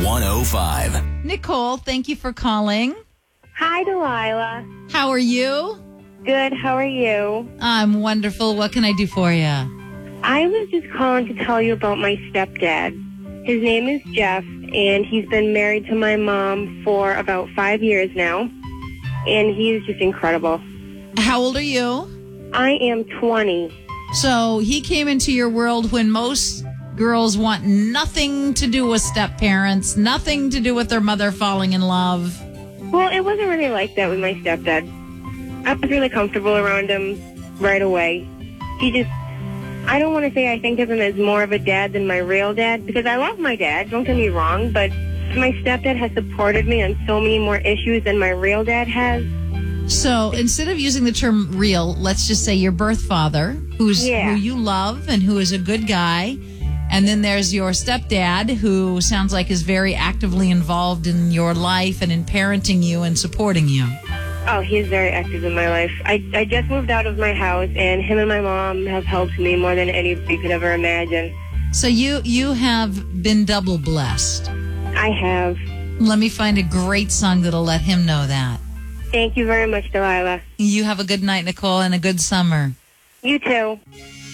105. Nicole, thank you for calling. Hi, Delilah. How are you? Good. How are you? I'm wonderful. What can I do for you? I was just calling to tell you about my stepdad. His name is Jeff, and he's been married to my mom for about 5 years now, and he's just incredible. How old are you? I am 20. So he came into your world when most girls want nothing to do with step-parents, nothing to do with their mother falling in love. Well, it wasn't really like that with my stepdad. I was really comfortable around him right away. I don't want to say I think of him as more of a dad than my real dad, because I love my dad, don't get me wrong, but my stepdad has supported me on so many more issues than my real dad has. So instead of using the term real, let's just say your birth father, who you love and who is a good guy. And then there's your stepdad, who sounds like is very actively involved in your life and in parenting you and supporting you. Oh, he's very active in my life. I just moved out of my house, and him and my mom have helped me more than anybody could ever imagine. So you have been double blessed. I have. Let me find a great song that'll let him know that. Thank you very much, Delilah. You have a good night, Nicole, and a good summer. You too.